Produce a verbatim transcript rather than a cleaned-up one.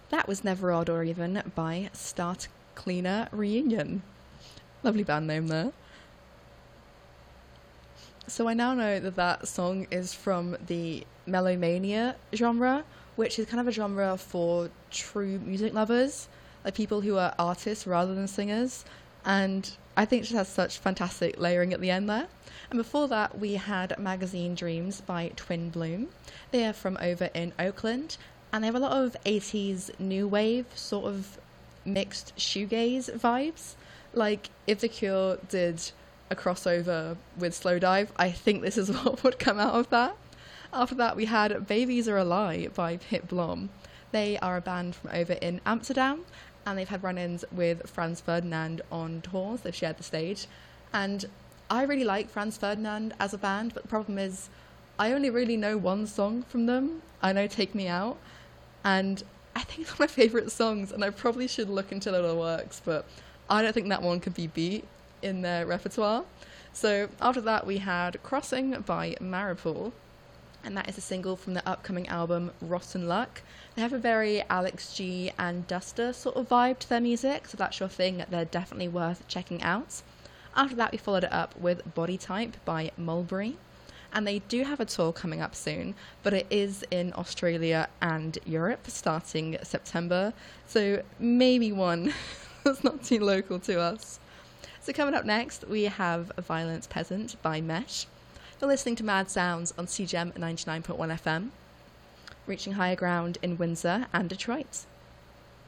That was Never Odd or Even by Start Cleaner Reunion. Lovely band name there. So I now know that that song is from the Melomania genre, which is kind of a genre for true music lovers, like people who are artists rather than singers. And I think it just has such fantastic layering at the end there. And before that, we had Magazine Dreams by Twin Bloom. They are from over in Oakland, and they have a lot of eighties new wave, sort of mixed shoegaze vibes. Like, if The Cure did a crossover with Slowdive, I think this is what would come out of that. After that, we had Babies Are a Lie by Pit Blom. They are a band from over in Amsterdam, and they've had run-ins with Franz Ferdinand on tours. They've shared the stage. And I really like Franz Ferdinand as a band, but the problem is I only really know one song from them. I know Take Me Out, and I think it's one of my favourite songs, and I probably should look into their other works, but I don't think that one could be beat in their repertoire. So after that, we had Crossing by Maripool, and that is a single from the upcoming album Rotten Luck. They have a very Alex G and Duster sort of vibe to their music, so if that's your thing, they're definitely worth checking out. After that, we followed it up with Body Type by Mulberry, and they do have a tour coming up soon, but it is in Australia and Europe starting September, so maybe one that's not too local to us. So coming up next, we have Violence Peasant by Mesh. You're listening to Mad Sounds on C G M ninety-nine point one F M, reaching higher ground in Windsor and Detroit.